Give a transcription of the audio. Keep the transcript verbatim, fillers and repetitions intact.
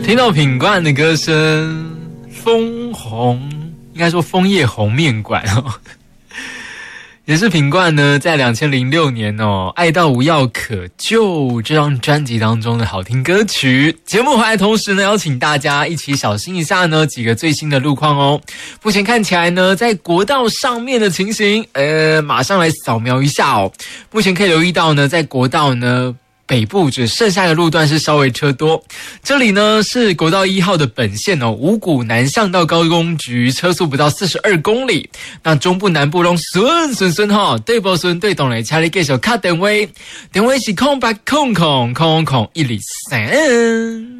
听到品冠的歌声，枫红，应该说枫叶红面馆哦，也是品冠呢在二零零六年哦，爱到无药可救这张专辑当中的好听歌曲。节目回来同时呢，邀请大家一起小心一下呢几个最新的路况哦。目前看起来呢，在国道上面的情形，呃，马上来扫描一下哦。目前可以留意到呢，在国道呢北部只剩下的路段是稍微车多，这里呢是国道一号的本线哦，五股南向到高工局，车速不到四十二公里。那中部南部拢顺顺顺哈，对不顺对懂嘞，请你继续卡电话，电话是空八空空空空一零三。